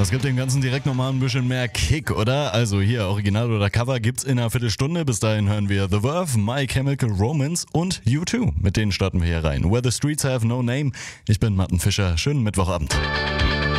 Das gibt dem Ganzen direkt nochmal ein bisschen mehr Kick, oder? Also hier, Original oder Cover gibt's in einer Viertelstunde. Bis dahin hören wir The Verve, My Chemical Romance und U2. Mit denen starten wir hier rein. Where the Streets Have No Name. Ich bin Martin Fischer. Schönen Mittwochabend.